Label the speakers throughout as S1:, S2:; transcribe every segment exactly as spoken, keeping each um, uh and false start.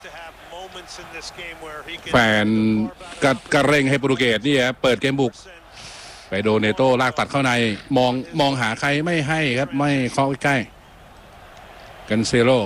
S1: แฟนกระกระเร่งให้โปรตุเกสนี่ครับเปิดเกมบุกไปโดนเนโต้ลากตัดเข้าในมองมองหาใครไม่ให้ครับไม่เคาะใกล้กันเซโร่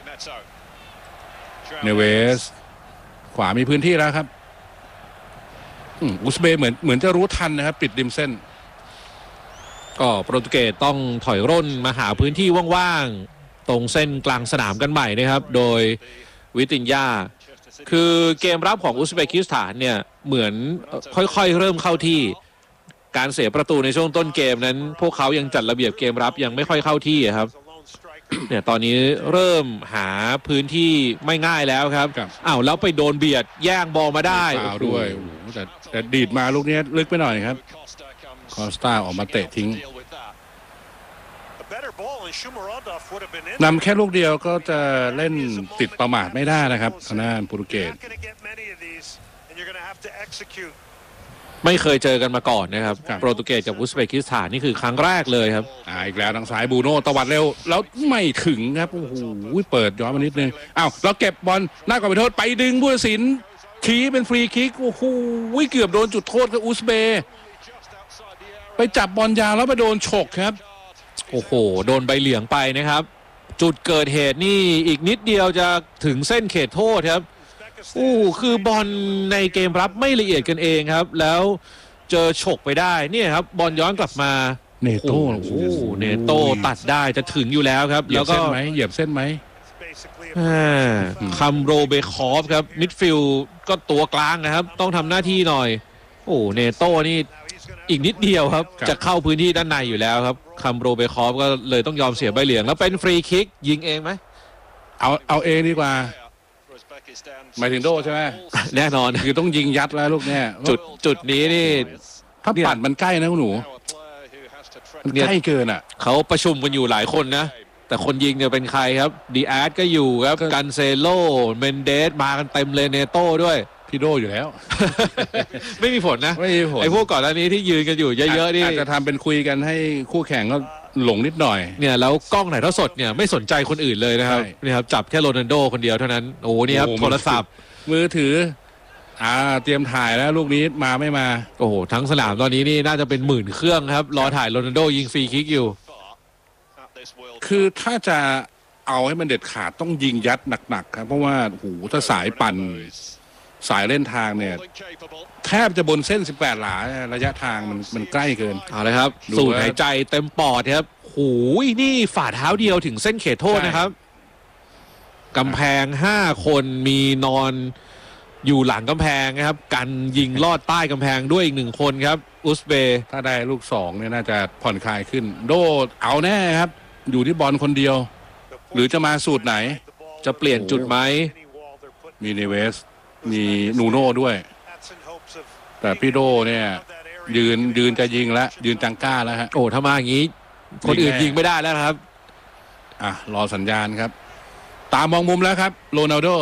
S1: เนเวสขวามีพื้นที่แล้วครับอุซเบย์เหมือนเหมือนจะรู้ทันนะครับปิดริมเส้น
S2: ก็โปรตุเกสต้องถอยร่นมาหาพื้นที่ว่างๆตรงเส้นกลางสนามกันใหม่นะครับโดยวิตินยาคือเกมรับของอุซเบกิสถานเนี่ยเหมือนค่อยๆเริ่มเข้าที่การเสียประตูในช่วงต้นเกมนั้นพวกเขายังจัดระเบียบเกมรับยังไม่ค่อยเข้าที่ครับเนี่ยตอนนี้เริ่มหาพื้นที่ไม่ง่ายแล้วครับอ้าวแล้วไปโดนเบียดแย่งบอลมาได้
S1: ฟาวด้วยแต่แต่ดีดมาลูกนี้ลึกไปหน่อยครับคอสตาออกมาเตะทิ้งนำแค่ลูกเดียวก็จะเล่นติดประมาทไม่ได้นะครับทางด้านโปรตุเกส
S2: ไม่เคยเจอกันมาก่อนนะครับโปรตุเกสกับอุซเบกิสถานนี่คือครั้งแรกเลยครับ
S1: อ่าอีกแล้วทางซ้ายบูโน่ตวัดเร็วแล้วไม่ถึงครับโอ้โหเปิดย้อนมานิดนึงอ้าวแล้วเก็บบอลหน้ากรอบไปโทษไปดึงผู้ตัดสินชี้เป็นฟรีคิกโอ้โหเกือบโดนจุดโทษกับอุซเบย์ไปจับบอลยาวแล้วไปโดนฉกครับ
S2: โอ้โหโดนใบเหลืองไปนะครับจุดเกิดเหตุนี่อีกนิดเดียวจะถึงเส้นเขตโทษครับอู้คือบอลในเกมรับไม่ละเอียดกันเองครับแล้วเจอฉกไปได้เนี่ยครับบอลย้อนกลับมา
S1: เนโต้
S2: โอ้เนโต้ตัดได้จะถึงอยู่แล้วครับแล้วก็
S1: เหยียบเส้นไหม
S2: คัมโรเบคอฟครับมิดฟิลด์ก็ตัวกลางนะครับต้องทำหน้าที่หน่อยโอ้เนโต้นี่อีกนิดเดียวครับจะเข้าพื้นที่ด้านในอยู่แล้วครับคัมโรเบคอฟก็เลยต้องยอมเสียใบเหลืองแล้วเป็นฟรีคิกยิงเองไหม
S1: เอาเอาเองดีกว่าหมายถึงโดใช่ไหม
S2: แน่นอน
S1: คือต้องยิงยัดแล้วลูกเนี่ย
S2: จุดจุดนี้นี่
S1: ถ้าปัดมันใกล้นะคุณหนูมันใกล้เกินอ่ะ
S2: เขาประชุมกันอยู่หลายคนนะแต่คนยิงเนี่ยเป็นใครครับดีอาร์ตก็อยู่ครับกันเซโลเมนเดสมากันเต็มเลยเนโต้ด้วย
S1: พี่โดอยู่แล้ว
S2: ไม่มีผลนะ
S1: ไม่มีผล
S2: ไอ้พวกก่อนหน้านี้ที่ยืนกันอยู่เยอะๆนี่
S1: อาจจะทำเป็นคุยกันให้คู่แข่งก็หลงนิดหน่อย
S2: เนี่ยแล้วกล้องไหนทอดสดเนี่ยไม่สนใจคนอื่นเลยนะครับนี่ครับจับแค่โรนัลโดคนเดียวเท่านั้นโอ้นี่ครับโทรศัพท์
S1: มือถืออ่าเตรียมถ่ายแล้วลูกนี้มาไม่มา
S2: โอ้โหทั้งสนามตอนนี้นี่น่าจะเป็นหมื่นเครื่องครับรอถ่ายโรนัลโดยิงฟรีคิกอยู่
S1: คือถ้าจะเอาให้มันเด็ดขาดต้องยิงยัดหนักๆครับเพราะว่าโอ้โหถ้าสายปั่นสายเล่นทางเนี่ยแทบจะบนเส้นสิบแปดหลาระยะทางมันมันใกล้เกิน
S2: เอาเลยครับสูดหายใจเต็มปอดครับโอ้ยนี่ฝ่าเท้าเดียวถึงเส้นเขตโทษนะครับกำแพงห้าคนมีนอนอยู่หลังกำแพงนะครับกันยิงลอดใต้กำแพงด้วยอีกหนึ่งคนครับอุซเบย์
S1: ถ้าได้ลูกสองเนี่ยน่าจะผ่อนคลายขึ้นโดเอาแน่ครับอยู่ที่บอลคนเดียวหรือจะมาสูตรไหน
S2: จะเปลี่ยนจุดไหม
S1: มีเนเวสมีนูโน่ด้วยแต่พี่โดเนี่ยยืนยืนจะยิงแล้วยืนจังก้าแล้วฮะ
S2: โอ้ถ้ามาอย่างนี้คนอื่นยิงไม่ได้แล้วครับ
S1: อ่ะรอสัญญาณครับตามมองมุมแล้วครับโรนัลโด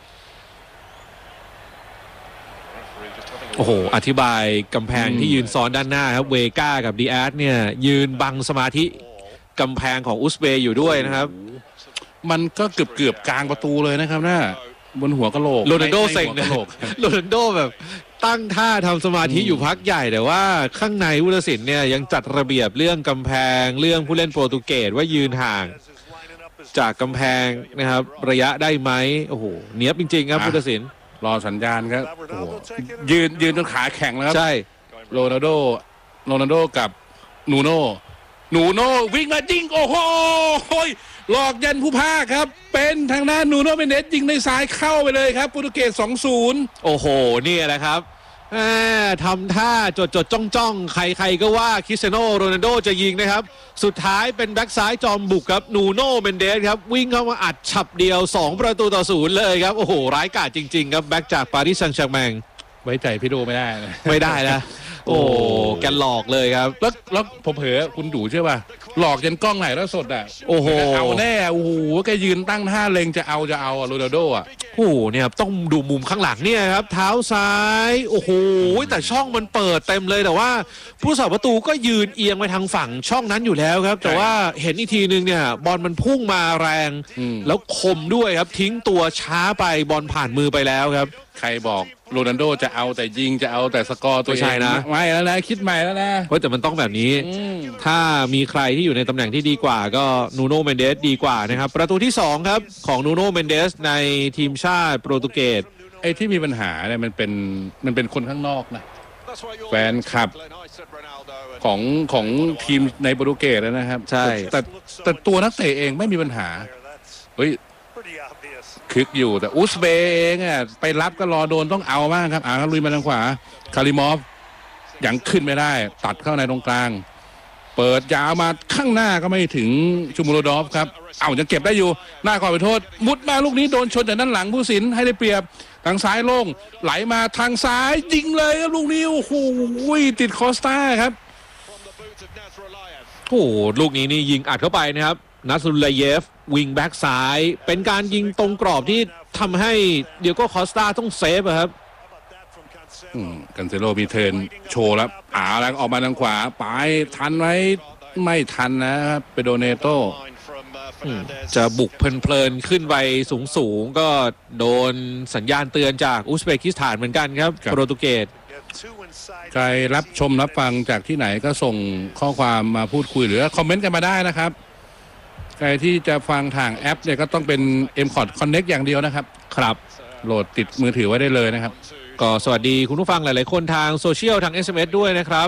S2: โอ้โหอธิบายกำแพงที่ยืนซ้อนด้านหน้าครับเวก้ากับดีอาร์ตเนี่ยยืนบังสมาธิกำแพงของอุซเบย์อยู่ด้วยนะครับ
S1: มันก็เกือบเกือบกลางประตูเลยนะครับน่าบนหัวกะโหลก
S2: โรนัลโดเซ็งนะโรนัลโดแบบตั้งท่าทำสมาธิอยู่พักใหญ่แต่ว่าข้างในผู้ตัดสินเนี่ยยังจัดระเบียบเรื่องกำแพงเรื่องผู้เล่นโปรตุเกสว่ายืนห่างจากกำแพงนะครับระยะได้ไหมโอ้โหเนียบจริงๆครับผู้ตัดสิน
S1: รอสัญญาณครับโอ้โหยืนยืนจนขาแข็งแล้วครับ
S2: ใช่
S1: โรนัลโดโรนัลโดกับนูโน่นูโน่วิ่งมายิงโอ้โหหลอกยันผู้พากครับเป็นทางด้านนูโน่เมนเดสยิงในซ้ายเข้าไปเลยครับโปรตุเกส สองศูนย์
S2: โอ้โหนี่แหละครับทำท่าจดจดจ้องจ้องใครๆก็ว่าคริสเตียโนโรนัลโดจะยิงนะครับสุดท้ายเป็นแบ็กซ้ายจอมบุกครับนูโน่เมนเดสครับวิ่งเข้ามาอัดฉับเดียวสองประตูต่อศูนย์เลยครับโอ้โหร้ายกาจจริงๆครับแบ็กจากปารีสแซงต์แชร์แมง
S1: ไว้ใจพี่โดไม่ได้
S2: ไม่ได้นะโอ้แกหลอกเลยครับ
S1: แล้วแล้วผมเผลอคุณดูใช่ป่ะหลอกยันกล้องไหนแล้วสดอ่ะ
S2: โอ้โห
S1: เอาแน่โอ้โหแกยืนตั้งท่าเล็งจะเอาจะเอาอะโรนัลโดอ่ะ
S2: โอ้โหเนี่ยครับต้องดูมุมข้างหลังเนี่ยครับเท้าซ้ายโอ้โหแต่ช่องมันเปิดเต็มเลยแต่ว่าผู้สาประตูก็ยืนเอียงไปทางฝั่งช่องนั้นอยู่แล้วครับแต่ว่าเห็นอีกทีนึงเนี่ยบอลมันพุ่งมาแรงแล้วคมด้วยครับทิ้งตัวช้าไปบอลผ่านมือไปแล้วครับ
S1: ใครบอกโรนัลโดจะเอาแต่ยิงจะเอาแต่สกอร์ตัวเอง
S2: ใช่นะ
S1: ไม่แล้วนะคิดใหม่แล้วนะ
S2: เพราะแต่มันต้องแบบนี้ถ้ามีใครที่อยู่ในตำแหน่งที่ดีกว่าก็นูโน่เมนเดสดีกว่านะครับประตูที่สองครับของนูโน่เมนเดสในทีมชาติโปรตุเกส
S1: ไอ้ที่มีปัญหาเนี่ยมันเป็นมันเป็นคนข้างนอกนะแฟนคลับของของทีมในโปรตุเกสนะครับ
S2: ใช่
S1: แต่แต่ตัวนักเตะเองไม่มีปัญหาเฮ้ยคึกอยู่แต่อุซเบย์เองอ่ะไปรับก็รอโดนต้องเอามากครับอ่าลุยมาทางขวาคาริมอฟยังขึ้นไม่ได้ตัดเข้าในตรงกลางเปิดยาวมาข้างหน้าก็ไม่ถึงชูมูโรดอฟครับเอายังเก็บได้อยู่หน้าก่อนไปโทษมุดมาลูกนี้โดนชนจากด้านหลังผู้สินให้ได้เปรียบทางซ้ายโล่งไหลมาทางซ้ายยิงเลยครับลูกนี้โอ้โหติดคอสตาครับ
S2: โอ้โหลูกนี้นี่ยิงอัดเข้าไปนะครับนัสรุลลาเยฟวิงแบ็กซ้ายเป็นการยิงตรงกรอบที่ทำให้เดียโก้คอสตาต้องเซฟครับ
S1: กันเซโลมีเทิร์นโชว์แล้วอ่าแล้วออกมาทางขวาไปทันไหมไม่ทันนะครับเปโดเนโต
S2: จะบุกเพลินๆขึ้นไปสูงๆก็โดนสัญญาณเตือนจากอุซเบกิสถานเหมือนกันครับโปรตุเกส
S1: ใครรับชมรับฟังจากที่ไหนก็ส่งข้อความมาพูดคุยหรือคอมเมนต์กันมาได้นะครับใครที่จะฟังทางแอปเนี่ยก็ต้องเป็น เอ็ม คอร์ด Connect อย่างเดียวนะครับ
S2: ครับ
S1: โหลดติดมือถือไว้ได้เลยนะครับ
S2: ก็สวัสดีคุณผู้ฟังหลายๆคนทางโซเชียลทาง เอส เอ็ม เอส ด้วยนะครับ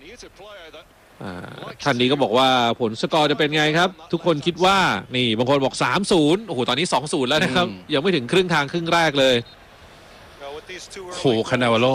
S2: ท่านนี้ก็บอกว่าผลสกอร์จะเป็นไงครับทุกคนคิดว่านี่บางคนบอก สามศูนย์ โอ้โหตอนนี้ สองศูนย์ แล้วนะครับยังไม่ถึงครึ่งทางครึ่งแรกเลย
S1: โหคานาวาโร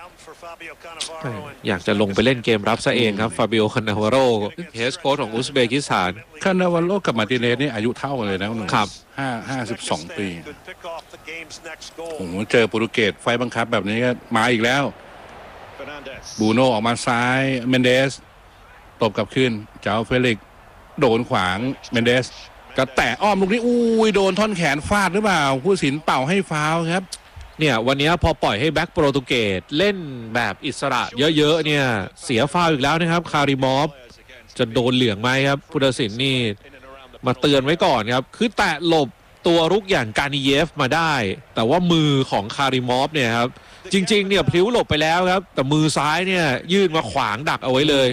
S2: อยากจะลงไปเล่นเกมรับซะเองครับฟาบิโอคานาวาโรเฮดโค้ชของอุซเบกิสถาน
S1: คานาวาโรกับมาร์ติเนสนี่อายุเท่ากันเลยนะครับห้าห้าสิบสองปีผมเจอโปรตุเกสไฟบังคับแบบนี้ก็มาอีกแล้วบูโน่ออกมาซ้ายเมนเดสตบกลับขึ้นเจ้าเฟลิกโดนขวางเมนเดสก็แตะอ้อมลูกนี้อุ้ยโดนท่อนแขนฟาดหรือเปล่าผู้สินเป่าให้ฟาวครับ
S2: เนี่ยวันนี้พอปล่อยให้แบ็กโปรตุเกสเล่นแบบอิสระเยอะๆเนี่ยเสียฟาวอีกแล้วนะครับคาริมอฟจะโดนเหลืองไหมครับผู้ตัดสินนี่มาเตือนไว้ก่อนครับคือแตะหลบตัวรุกอย่างกานิเยฟมาได้แต่ว่ามือของคาริมอฟเนี่ยครับจริงๆเนี่ยพลิ้วหลบไปแล้วครับแต่มือซ้ายเนี่ยยื่นมาขวางดักเอาไว้เลย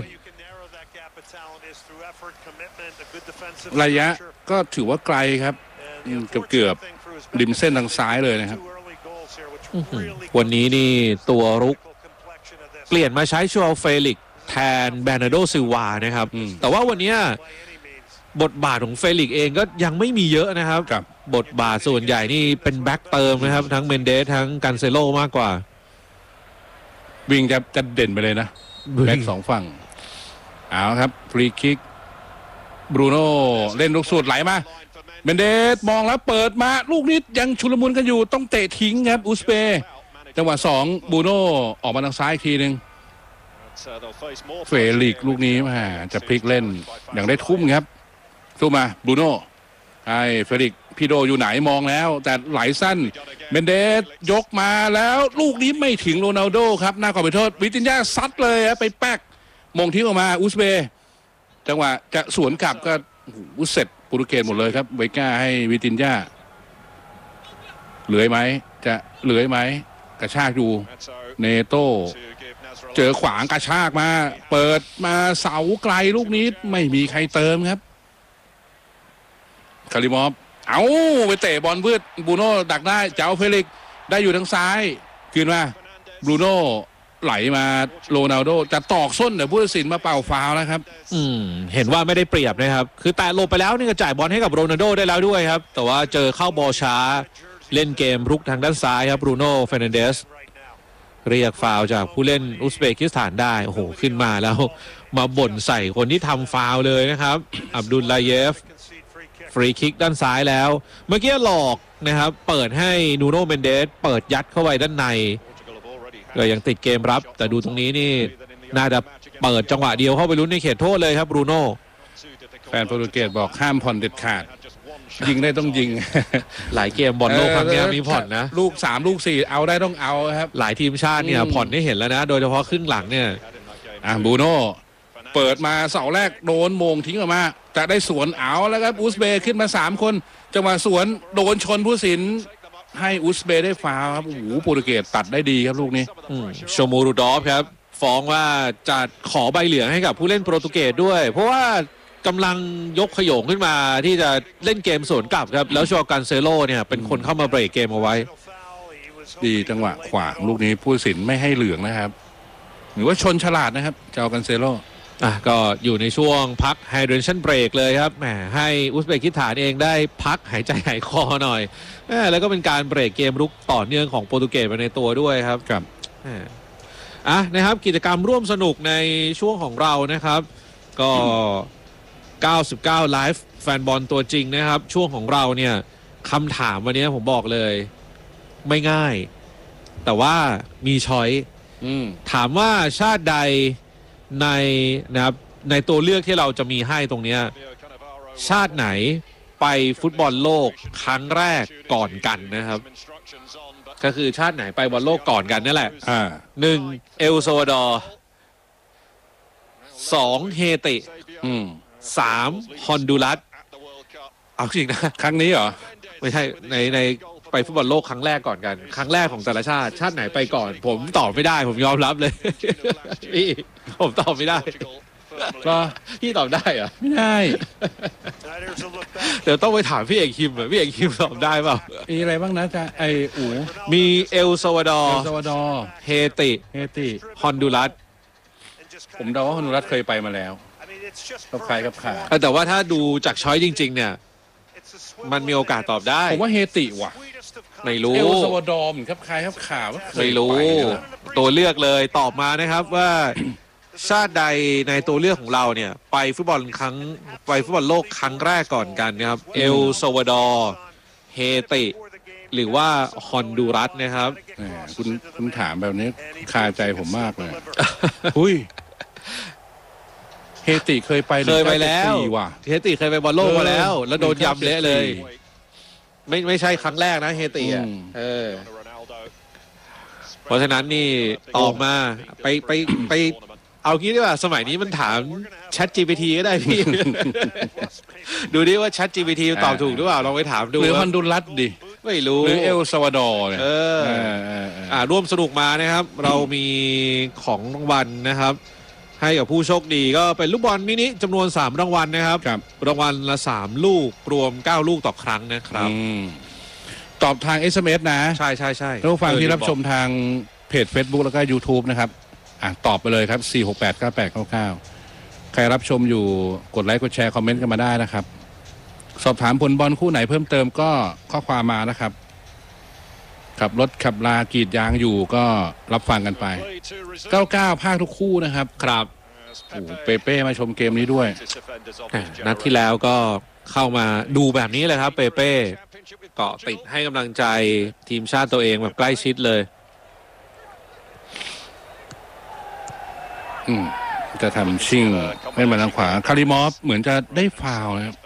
S1: ระยะก็ถือว่าไกลครับเกือบเกือบริมเส้นทางซ้ายเลยนะครับ
S2: วันนี้นี่ตัวรุกเปลี่ยนมาใช้ชัวเฟลิกแทนแบรนาโดซิลวานะครับแต่ว่าวันนี้บทบาทของเฟลิกเองก็ยังไม่มีเยอะนะครับบทบาทส่วนใหญ่นี่เป็นแบ็กเติมนะครับทั้งเมนเดสทั้งกันเซโลมากกว่า
S1: วิ่งจะจะเด่นไปเลยนะแบ็กสองฝั่งเอาครับฟรีคิกบรูโน่เล่นลูกสูตรไหลมาเมนเดสมองแล้วเปิดมาลูกนี้ยังชุลมุนกันอยู่ต้องเตะทิ้งครับอุซเบย์จังหวะสองบรูโน่ออกมาทางซ้ายอีกทีหนึ่งเฟลิกลูกนี้มาจะพลิกเล่นอย่างได้ทุ่มครับทุ่มมาบรูโน่ไอ้เฟลิกพี่โดอยู่ไหนมองแล้วแต่ไหลสั้นเมนเดสยกมาแล้วลูกนี้ไม่ถึงโรนัลโดครับหน้าก่อนไปโทษวิตินญาซัดเลยไปแป๊กมงทิ้งออกมาอุซเบย์จังหวะจะสวนกลับก็อุเสร็จโปรตุเกสหมดเลยครับเวก้าให้วิตินญาเหลือไหมจะเหลือไหมกระชากอยู่เนโต้เจอขวางกระชากมาเปิดมาเสาไกลลูกนี้ไม่มีใครเติมครับคาริมอฟเอาไปเตะบอลพืชบรูโน่ดักได้เจ้าเฟลิกได้อยู่ทางซ้ายคืนมาบรูโน่ไหลมาโรนัลโดจะตอกส้นเดี๋ยวผู้ตัดสินมาเป่าฟาวล์แล้วครับ
S2: อืมเห็นว่าไม่ได้เปรียบนะครับคือแต่ลงไปแล้วนี่ก็จ่ายบอลให้กับโรนัลโดได้แล้วด้วยครับแต่ว่าเจอเข้าบอลช้าเล่นเกมรุกทางด้านซ้ายครับบรูโน่เฟร์นันเดสเรียกฟาวล์จากผู้เล่นอุซเบกิสถานได้โอ้โหขึ้นมาแล้วมาบ่นใส่คนที่ทำฟาวล์เลยนะครับอับดุลลาเยฟฟรีคิกด้านซ้ายแล้วเมื่อกี้หลอกนะครับเปิดให้นูโน่เมนเดสเปิดยัดเข้าไปด้านในก็ยังติดเกมรับแต่ดูตรงนี้นี่น่าจะเปิดจังหวะเดียวเข้าไปลุ้นในเขตโทษเลยครับบรูโน่
S1: แฟนโปรตุเกสบอกห้ามผ่อนเด็ดขาดยิงได้ต้องยิง
S2: หลายเกมบอลโลกครั้งนี้มีผ่อนนะ
S1: ลูกสามลูกสี่เอาได้ต้องเอาครับ
S2: หลายทีมชาติเนี่ยผ่อนได้เห็นแล้วนะโดยเฉพาะครึ่งหลังเนี่ย
S1: อ่ะบรูโน่เปิดมาเสาแรกโดนโมงทิ้งออกมาจะได้สวนเอาแล้วครับอุซเบย์ขึ้นมาสามคนจังหวะสวนโดนชนผู้สินให้อุซเบย์ได้ฟาวล์ครับโอ้โหโปรตุเกสตัดได้ดีครับลูกนี้
S2: โชมูรูดอฟครับฟ้องว่าจะขอใบเหลืองให้กับผู้เล่นโปรตุเกสด้วยเพราะว่ากำลังยกขโยงขึ้นมาที่จะเล่นเกมสวนกลับครับแล้วชอกันเซโลเนี่ยเป็นคนเข้ามาเบรกเกมเอาไว้
S1: ดีจังหวะขวางลูกนี้ผู้สินไม่ให้เหลืองนะครับหรือว่าชนฉลาดนะครับชอกันเซโล
S2: อ่ะก็อยู่ในช่วงพักไฮเดรชั่นเบรกเลยครับแหมให้อุซเบกิสถานเองได้พักหายใจหายคอหน่อยแล้วก็เป็นการเบรกเกมรุกต่อเนื่องของโปรตุเกสไปในตัวด้วยครับ
S1: ครับ
S2: อ่ะนะครับกิจกรรมร่วมสนุกในช่วงของเรานะครับก็เก้าสิบเก้าไลฟ์แฟนบอลตัวจริงนะครับช่วงของเราเนี่ยคำถามวันนี้ผมบอกเลยไม่ง่ายแต่ว่ามีช้อยถามว่าชาติใดในนะครับในตัวเลือกที่เราจะมีให้ตรงนี้ชาติไหนไปฟุตบอลโลกครั้งแรกก่อนกันนะครับก็คือชาติไหนไปบอลโลกก่อนกันนี่แหละหนึ่งเอลซัลวาดอร์สองเฮติสามฮอนดูรัสเอาจริงนะ
S1: ครั้งนี้เหรอ
S2: ไม่ใช่ในในไปฟุตบอลโลกครั้งแรกก่อนกันครั้งแรกของแต่ละชาติชาติไหนไปก่อนผมตอบไม่ได้ผมยอมรับเลยพี่ผมตอบไม่ได้
S1: ก็
S2: พี่ตอบได้เหรอ
S1: ไม่ได้
S2: เดี๋ยวต้องไปถามพี่เอกคิมอ่ะพี่เอกคิมตอบได้เปล่า
S1: มีอะไรบ้างนะจ๊ะไออู
S2: มีเอลซัลวาดอร์
S1: เอลซัลวาดอร์
S2: เฮติ
S1: เฮติ
S2: ฮอนดูรัส
S1: ผมเดาว่าฮอนดูรัสเคยไปมาแล้วกับใครกับขา
S2: แต่ว่าถ้าดูจากช้อยจริงๆเนี่ยมันมีโอกาสตอบได้
S1: ผมว่าเฮติว่ะ
S2: ไม่รู้
S1: เอลซัลวาดอร์ครับใครครับขา
S2: ไม่รู้ตัวเลือกเลยตอบมานะครับว่าชาติใดในตัวเลือกของเราเนี่ยไปฟุตบอลครั้งไปฟุตบอลโลกครั้งแรกก่อนกันนะครับเอลซัลวาดอร์เฮติหรือว่าฮอนดูรัสนะครับ
S1: คุณคุณถามแบบนี้คาใจผมมากเลยหุ้ยเฮติเคยไป
S2: เคยไปแล้วเฮติเคยไปบอลโลกมาแล้วแล้วโดนยำเละเลยไม่ไม่ใช่ครั้งแรกนะเฮติอ่ะเออเพราะฉะนั้นนี่ตอบมาไปไปไปเอางี้ดีกว่าสมัยนี้มันถาม Chat จี พี ที ก็ได้พี่ดูดิว่า Chat จี พี ที ตอบถูกหรือเปล่าลองไปถามดู
S1: หรือฮอนดูรัสดิ
S2: ไม่รู้
S1: หรือเอลซัลวาดอร์เนี่ย
S2: เอออ่าร่วมสนุกมานะครับเรามีของรางวัลนะครับให้กับผู้โชคดีก็เป็นลูกบอลมินิจำนวนสามรางวัลนะครับรางวัลละสามลูกรวมเก้าลูกต่อครั้งนะครับ
S1: ตอบทาง เอส เอ็ม เอส นะ
S2: ใช่ใช่ใช่
S1: ท่านผู้ฟังที่รับชมทางเพจ Facebook แล้วก็ YouTube นะครับอ่ะตอบไปเลยครับสี่ หก แปด เก้า แปด เก้า เก้าใครรับชมอยู่กดไลค์กดแชร์คอมเมนต์กันมาได้นะครับสอบถามผลบอลคู่ไหนเพิ่มเติมก็ข้อความมานะครับขับรถขับลากรีดยางอยู่ก็รับฟังกันไปเก้าสิบเก้าภาคทุกคู่นะครับ
S2: ครับ
S1: โอ้เปเป้มาชมเกมนี้ด้วย
S2: นัดที่แล้วก็เข้ามาดูแบบนี้เลยครับเปเป้เกาะติดให้กำลังใจทีมชาติตัวเองแบบใกล้ชิดเลย
S1: อืมจะทำชิ่งให้มาทางขวาคาริมอฟเหมือนจะได้ฟาวล์นะครับ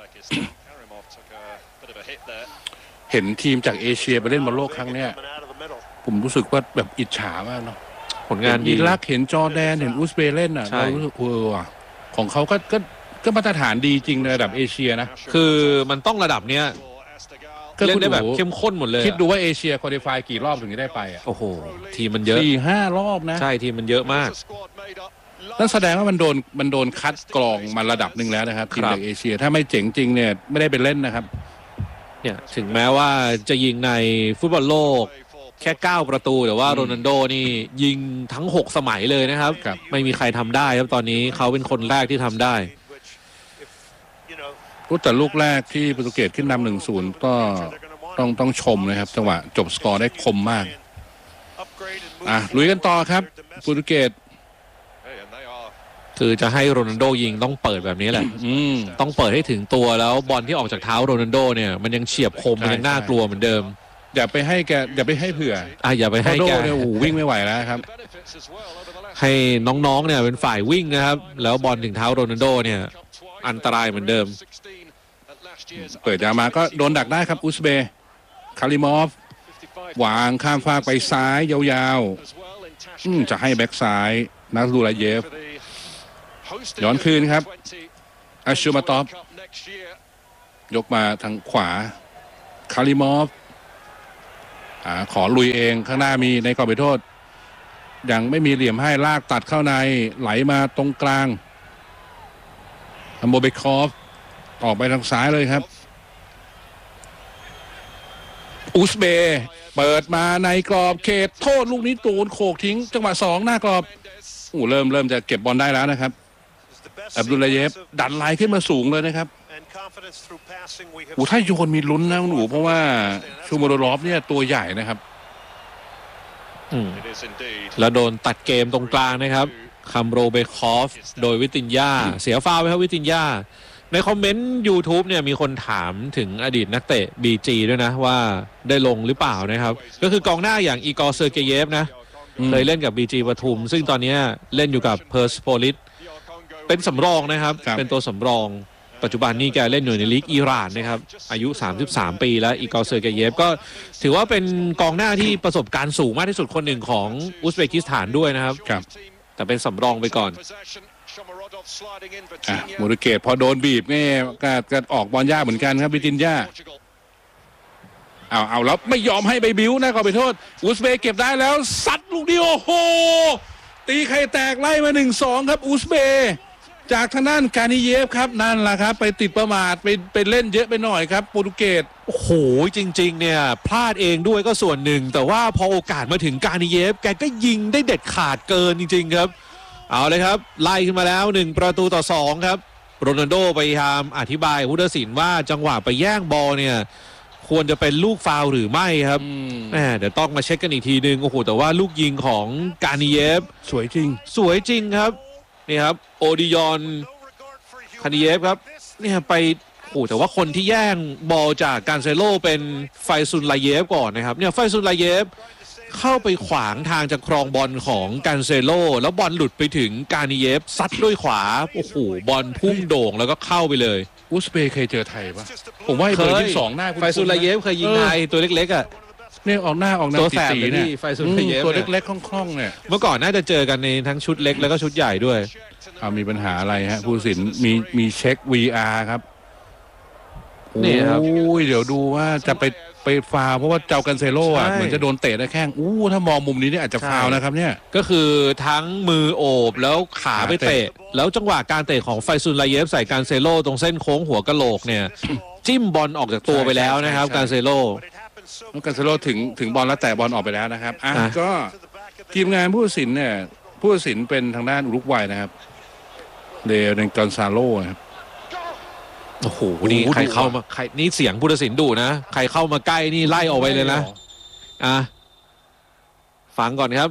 S1: เห็นทีมจากเอเชียไปเล่นบอลโลกครั้งเนี้ยผมรู้สึกว่าแบบอิจฉามากเนาะ
S2: ผลงานดี
S1: อิรักเห็นจอร์แดนเห็นอุซเบย์เล่นอ่ะเรารู้สึกเออว่ะของเขาก็ก็ก็มาตรฐานดีจริงในระดับเอเชียนะ
S2: คือมันต้องระดับเนี้ยเล่นได้แบบเข้มข้นหมดเลย
S1: คิดดูว่าเอเชียควอลิฟายกี่รอบถึงจะได้ไปอ่ะ
S2: โอ้โหทีมมันเยอะ
S1: สี่ห้ารอบนะ
S2: ใช่ทีมมันเยอะมาก
S1: นั่นแสดงว่ามันโดนมันโดนคัดกรองมาระดับหนึ่งแล้วนะครับทีมจากเอเชียถ้าไม่เจ๋งจริงเนี่ยไม่ได้ไปเล่นนะครับ
S2: เนี่ยถึงแม้ว่าจะยิงในฟุตบอลโลกแค่เก้าประตูแต่ว่าโรนัลโดนี่ยิงทั้งหกสมัยเลยนะครับไม่มีใครทำได้ครับตอนนี้เขาเป็นคนแรกที่ทำได้
S1: รู้แต่ลูกแรกที่โปรตุเกสขึ้นนำหนึ่งศูนย์ก็ต้องต้องชมนะครับจังหวะจบสกอร์ได้คมมากอ่ะลุยกันต่อครับโปรตุเกส
S2: คือจะให้โรนัลโดยิงต้องเปิดแบบนี้แหละต้องเปิดให้ถึงตัวแล้วบอลที่ออกจากเท้าโรนัลโดเนี่ยมันยังเฉียบคมมันยังน่ากลัวเหมือนเดิม
S1: อย่าไปให้แกอย่าไปให้เผื่อ
S2: อ่ะอย่าไปให้
S1: โด
S2: แก
S1: เนี่ยโอ้โหวิ่งไม่ไหวแล้วครับ
S2: ให้น้องๆเนี่ยเป็นฝ่ายวิ่งนะครับแล้วบอลถึงเท้าโรนัลโดเนี่ยอันตรายเหมือนเดิม
S1: เปิดยาวมาก็โดนดักได้ครับอุซเบย์คาริมอฟวางข้ามฟากไปซ้ายยาวๆอืมจะให้แบ็กซ้ายนัสดูลาเยฟย้อนคืนครับอาชูมาตอฟยกมาทางขวาคาริมอฟอ่าขอลุยเองข้างหน้ามีในกรอบเขตโทษยังไม่มีเหลี่ยมให้ลากตัดเข้าในไหลมาตรงกลางอัมโบเบคอฟออกไปทางซ้ายเลยครับอุซเบย์เปิดมาในกรอบเขตโทษลูกนี้ตูนโขกทิ้งจังหวะสองหน้ากรอบโอ้เริ่มเริ่มจะเก็บบอลได้แล้วนะครับอับดุลลาเยฟดันไลน์ขึ้นมาสูงเลยนะครับโอ้ถ้าโยนมีลุ้นนะหนูเพราะว่าชูโมโดรอฟเนี่ยตัวใหญ่นะครับ
S2: อืมแล้วโดนตัดเกมตรงกลางนะครับคัมโรเบคอฟโดยวิตินยาเสียฟาวล์ไปครับวิตินยาในคอมเมนต์ YouTube เนี่ยมีคนถามถึงอดีตนักเตะ บี จี ด้วยนะว่าได้ลงหรือเปล่านะครับก็คือกองหน้าอย่างอีกอร์เซอร์เกเยฟนะเคยเล่นกับ บี จี ปทุมซึ่งตอนนี้เล่นอยู่กับเพอร์สโพลิสเป็นสำรองนะครับเป็นตัวสำรองปัจจุบันนี้แกเล่นอยู่ในลีกอิหร่านนะครับอายุสามสิบสามปีแล้วอีกอร์เซอร์เกเยฟก็ถือว่าเป็นกองหน้าที่ประสบการณ์สูงมากที่สุดคนหนึ่งของอุซเบกิสถานด้วยนะครับแต่เป็นสำรองไปก่อน
S1: อ่ะโมริเกตพอโดนบีบเนี่ยก็ก็ออกบอลยากเหมือนกันครับบิตินยาเอาเอาแล้วไม่ยอมให้ไปบิ้วนะขอไปโทษอุซเบย์เก็บได้แล้วซัดลูกนี้โอ้โหตีไข่แตกไล่มา หนึ่งสอง ครับอุซเบย์จากทางด้านกานิเยฟครับนั่นแหละครับไปติดประมาทไปไปเล่นเยอะไปหน่อยครับโปรตุเกส
S2: โอ้โหจริงๆเนี่ยพลาดเองด้วยก็ส่วนหนึ่งแต่ว่าพอโอกาสมาถึงกานิเยฟแกก็ยิงได้เด็ดขาดเกินจริงๆครับเอาเลยครับไล่ขึ้นมาแล้วหนึ่งประตูต่อสองครับโรนัลโดพยายามอธิบายผู้ตัดสินว่าจังหวะไปแย่งบอลเนี่ยควรจะเป็นลูกฟาวล์หรือไม่ครับแหมเดี๋ยวต้องมาเช็คกันอีกทีนึงโอ้โหแต่ว่าลูกยิงของกานิเยฟ
S1: สวยจริง
S2: สวยจริงครับนี่ครับโอดิยอนคานิเยฟครับเนี่ยไปโอ้แต่ว่าคนที่แย่งบอลจากการเซโลเป็นไฟซุนไลเยฟก่อนนะครับเนี่ยไฟซุนไลเยฟเข้าไปขวางทางจากครองบอลของการเซโลแล้วบอลหลุดไปถึงกานิเยฟซัดด้วยขวาโอ้โหบอลพุ่งโด่งแล้วก็เข้าไปเลย
S1: อุซเบย์เคยเจอไทยปะผมว่าเบอร์ที่สองหน้า
S2: ไฟซุนไลเยฟเคยยิงไทยตัวเล็กๆอ่ะ
S1: เนี่ยออกหน้าออกหน้า
S2: ตัวแสบเลยนี่ไฟซุนไลเยฟ
S1: ตัวเล็กๆคล่องๆเนี่ย
S2: เมื่อก่อนน่าจะเจอกันในทั้งชุดเล็กแล้วก็ชุดใหญ่ด้วย
S1: เอามีปัญหาอะไรฮะผู้ตัดสินมีมีเช็ค วี อาร์ ครับ
S2: นี่ครับ
S1: โอ้ยเดี๋ยวดูว่าจะไปไปฟาวเพราะว่าเจ้ากันเซโร่อ่ะเหมือนจะโดนเตะได้แข้งอู้ถ้ามองมุมนี้เนี่ยอาจจะฟาวนะครับเนี่ย
S2: ก็คือทั้งมือโอบแล้วขาไปเตะแล้วจังหวะการเตะของไฟซุนไลเยฟใส่การเซโร่ตรงเส้นโค้งหัวกะโหลกเนี่ยจิ้มบอลออกจากตัวไปแล้วนะครับการเซโร่
S1: แล้วการเซโร่ถึงถึงบอลแล้วแตะบอลออกไปแล้วนะครับอ่ะก็ทีมงานผู้ตัดสินเนี่ยผู้ตัดสินเป็นทางด้านอุรุกวัยนะครับเลโอเนล กอนซาโลนะครับ
S2: โอ้โหนี่ใครเข้ามาใครนี่เสียงผู้ตัดสินดุนะใครเข้ามาใกล้นี่ไล่ออกไปเลยนะอ่ะฟังก่อนครับ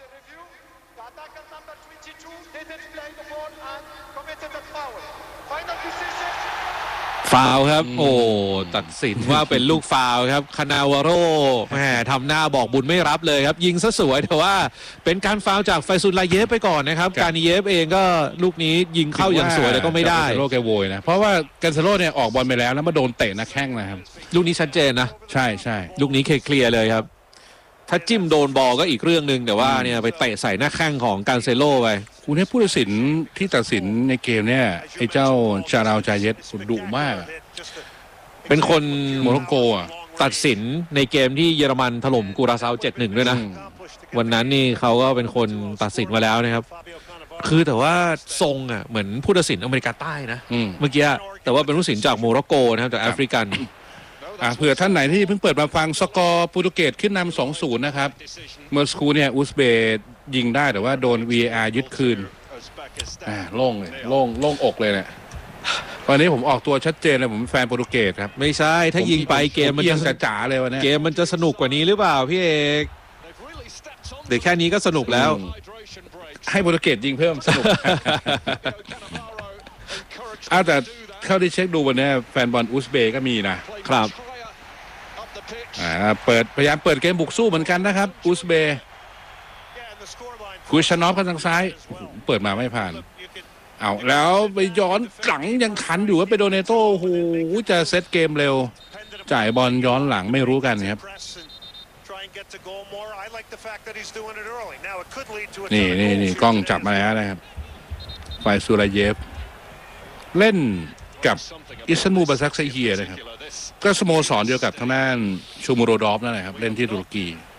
S2: ฟาวครับโอ้ตัดสินว่าเป็นลูกฟาวครับคานาวาโรแหมทำหน้าบอกบุญไม่รับเลยครับยิงซะสวยแต่ว่าเป็นการฟาวจากไฟซุนไลเยฟไปก่อนนะครับการนิเยฟเองก็ลูกนี้ยิงเข้าอย่างสวยแต่ก็ไม่ได้
S1: กันเซโร่แกโวยนะเพราะว่ากันเซโร่เนี่ยออกบอลไปแล้วแล้วมาโดนเตะนักแข้งนะครับ
S2: ลูกนี้ชัดเจนนะ
S1: ใช่ใช่
S2: ลูกนี้เคลียร์เลยครับถ้าจิ้มโดนบอลก็อีกเรื่องนึงแต่ว่าเนี่ยไปเตะใส่หน้าแข้งของการเซโร่ไป
S1: คุณให้ผู้ตัดสินที่ตัดสินในเกมเนี่ยไอ้เจ้าจาราวจาเยตดุมาก
S2: เป็นคน
S1: โมร็อกโกอ่ะ
S2: ตัดสินในเกมที่เยอรมันถล่มกูราซาว เจ็ดหนึ่ง ด้วยนะวันนั้นนี่เขาก็เป็นคนตัดสินมาแล้วนะครับคือแต่ว่าทรงอ่ะเหมือนผู้ตัดสินอเมริกาใต้นะเมื่อกี้แต่ว่าเป็นผู้ตัดสินจากโมร็อกโกนะครับจากแอฟริกัน
S1: อ่าเผื่อท่านไหนที่เพิ่งเปิดมาฟังสกอร์โปรตุเกสขึ้นนำ สองศูนย์ นะครับเมื่อสักครู่เนี่ยอุซเบย์ยิงได้แต่ว่าโดน วี อาร์ ยึดคืนอ่าโล่งเลยโล่งโล่งอกเลยเนี่ยวันนี้ผมออกตัวชัดเจนเลยผมเป็นแฟนโปรตุเกสครับ
S2: ไม่ใช่ถ้ายิงไปเกมมัน
S1: จะจ๋าเลยวันนี้
S2: เกมมันจะสนุกกว่านี้หรือเปล่าพี่เอกเดี๋ยวแค่นี้ก็สนุกแล้ว
S1: ให้โปรตุเกสยิงเพิ่มสนุกอ้าวแต่เข้าที่เช็คดูวันนี้แฟนบอลอุซเบย์ก็มีนะครับอ่าเปิดพยายามเปิดเกมบุกสู้เหมือนกันนะครับอุซเบย์คุยชนอฟกันทางซ้ายเปิดมาไม่ผ่านเอาแล้วไปย้อนหลังยังทันอยู่ว่าไปโดเนโต้โอ้โหจะเซตเกมเร็วจ่ายบอลย้อนหลังไม่รู้กันครับนี่นี่นี่กล้องจับมาแล้วนะครับฝ่ายซูราเยฟเล่นกับอิสตันบูลบาซักไซเฮียนะครับก็สโมสรเดียวกับทางด้านชูมูโรดอฟนั่นแหละครับเล่นที่ตุรกี